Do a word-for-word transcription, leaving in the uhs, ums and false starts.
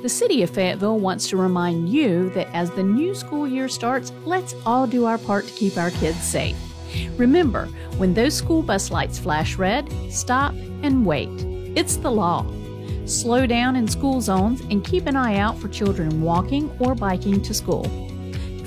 The City of Fayetteville wants to remind you that as the new school year starts, let's all do our part to keep our kids safe. Remember, when those school bus lights flash red, stop and wait. It's the law. Slow down in school zones and keep an eye out for children walking or biking to school.